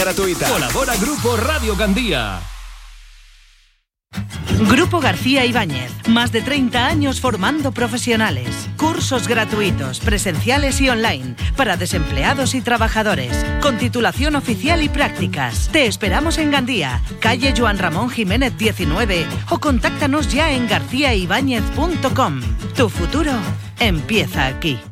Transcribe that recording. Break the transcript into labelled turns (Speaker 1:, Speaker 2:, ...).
Speaker 1: gratuita.
Speaker 2: Colabora Grupo Radio Gandía.
Speaker 3: Grupo García Ibáñez, más de 30 años formando profesionales. Cursos gratuitos, presenciales y online, para desempleados y trabajadores, con titulación oficial y prácticas. Te esperamos en Gandía, calle Joan Ramón Jiménez 19, o contáctanos ya en garciaibáñez.com. Tu futuro empieza aquí.